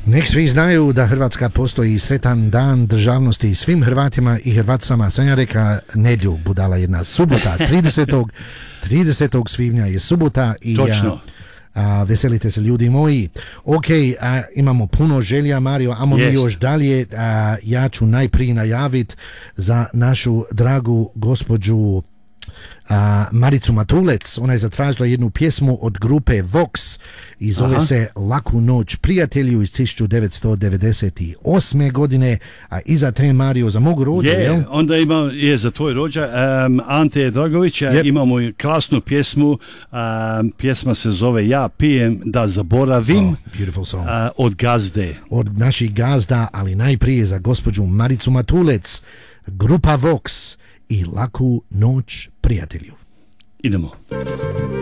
Nek svi znaju da Hrvatska postoji. Sretan dan državnosti svim Hrvatima i Hrvaticama. Sam ja reka nedjelju, budala jedna subota, 30. svibnja je subota i točno. Veselite se ljudi moji. Ok, imamo puno želja, Mario, amo mi još dalje. Ja ću najprije najaviti za našu dragu gospođu Maricu Matulec. Ona je zatražila jednu pjesmu od grupe Vox i zove se Laku noć prijatelju iz 1998. godine, a iza te, Mario, za mog rođa, jel? Onda je za tvoj rođa Ante Dragovića, imamo krasnu pjesmu, pjesma se zove Ja pijem da zaboravim, beautiful song. Od Gazde. Od naših gazda, ali najprije za gospođu Maricu Matulec, grupa Vox i Laku noć prijatelju. Idemo.